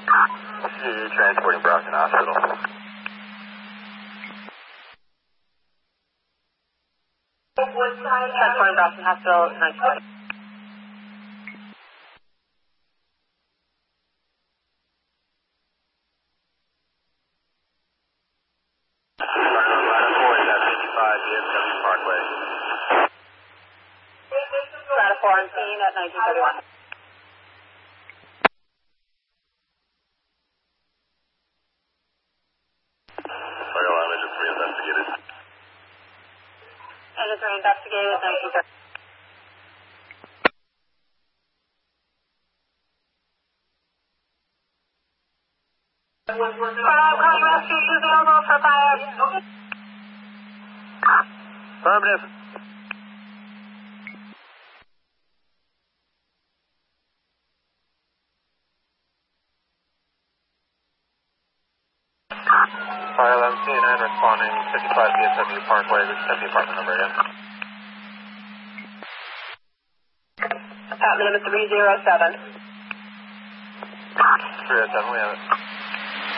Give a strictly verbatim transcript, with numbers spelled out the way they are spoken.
Transporting Brockton Hospital. Transporting Brockton Hospital, nine twenty. Parkway. Strata four on scene at nineteen thirty-one. Fire alarm engine three investigated. Engine three investigated at nineteen thirty. Crime rescue is available for fire. Affirmative. Fire alarm C N N responding fifty-five B S W Parkway. This is the apartment number again. Apartment number three oh seven. three oh seven, we have it.